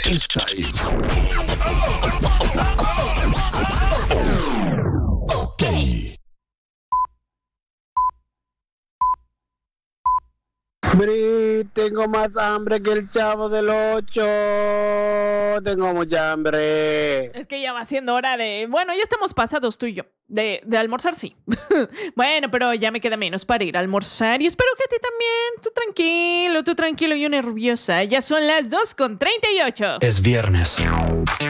Esta es... Ok. Bri, tengo más hambre que el Chavo del 8. Tengo mucha hambre. Es que ya va siendo hora de... Bueno, ya estamos pasados tú y yo. De almorzar, sí. Bueno, pero ya me queda menos para ir a almorzar. Y espero que a ti también. Tú tranquilo, yo nerviosa. Ya son las 2:38. Es viernes.